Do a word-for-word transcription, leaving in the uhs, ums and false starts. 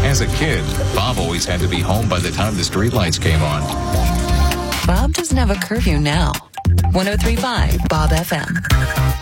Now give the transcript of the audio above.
As a kid, Bob always had to be home by the time the streetlights came on. Bob doesn't have a curfew now. one oh three point five Bob F M.